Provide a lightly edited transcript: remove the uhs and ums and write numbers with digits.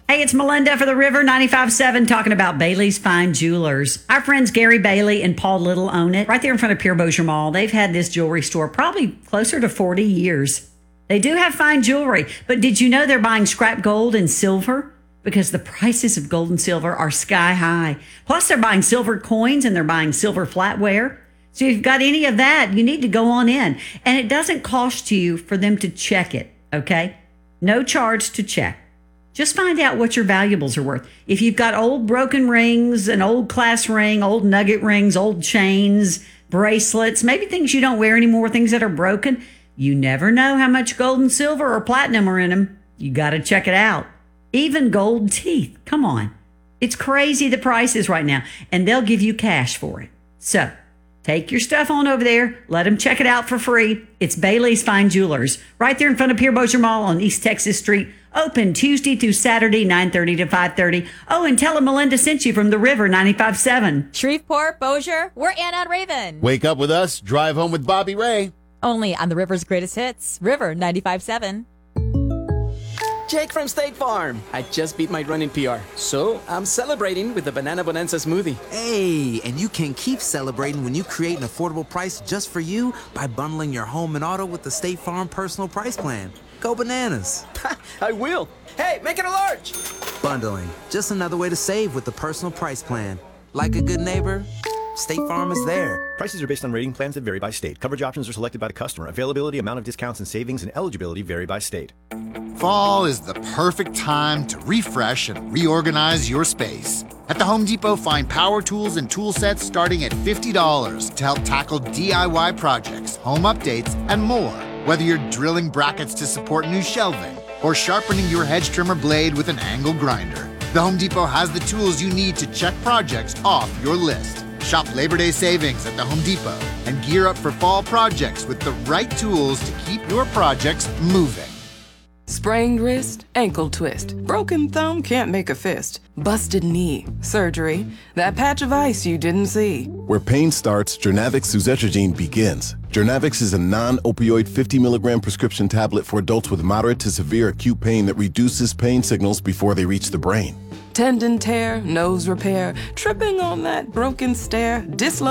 Hey, it's Melinda for the River 95.7 talking about Bailey's Fine Jewelers. Our friends Gary Bailey and Paul Little own it right there in front of Pierre Bossier Mall. They've had this jewelry store probably closer to 40 years. They do have fine jewelry, but did you know they're buying scrap gold and silver? Because the prices of gold and silver are sky high. Plus, they're buying silver coins and they're buying silver flatware. So if you've got any of that, you need to go on in. And it doesn't cost you for them to check it, okay? No charge to check. Just find out what your valuables are worth. If you've got old broken rings, an old class ring, old nugget rings, old chains, bracelets, maybe things you don't wear anymore, things that are broken, you never know how much gold and silver or platinum are in them. You got to check it out. Even gold teeth. Come on. It's crazy the prices right now, and they'll give you cash for it. So take your stuff on over there. Let them check it out for free. It's Bailey's Fine Jewelers right there in front of Pierre Bossier Mall on East Texas Street. Open Tuesday through Saturday, 9:30 to 5:30. Oh, and tell them Melinda sent you from the River 95.7. Shreveport, Bossier, we're Anna and Raven. Wake up with us, drive home with Bobby Ray. Only on the River's greatest hits, River 95.7. Jake from State Farm. I just beat my running PR, so I'm celebrating with the Banana Bonanza smoothie. Hey, and you can keep celebrating when you create an affordable price just for you by bundling your home and auto with the State Farm Personal Price Plan. Go bananas. I will. Hey, make it a large. Bundling, just another way to save with the Personal Price Plan. Like a good neighbor, State Farm is there. Prices are based on rating plans that vary by state. Coverage options are selected by the customer. Availability, amount of discounts and savings, and eligibility vary by state. Fall is the perfect time to refresh and reorganize your space. At the Home Depot, find power tools and tool sets starting at $50 to help tackle DIY projects, home updates, and more. Whether you're drilling brackets to support new shelving or sharpening your hedge trimmer blade with an angle grinder, the Home Depot has the tools you need to check projects off your list. Shop Labor Day savings at the Home Depot and gear up for fall projects with the right tools to keep your projects moving. Sprained wrist, ankle twist, broken thumb can't make a fist, busted knee, surgery, that patch of ice you didn't see. Where pain starts, Jernavix suzetrigine begins. Jernavix is a non-opioid 50 milligram prescription tablet for adults with moderate to severe acute pain that reduces pain signals before they reach the brain. Tendon tear, nose repair, tripping on that broken stair, dislocation.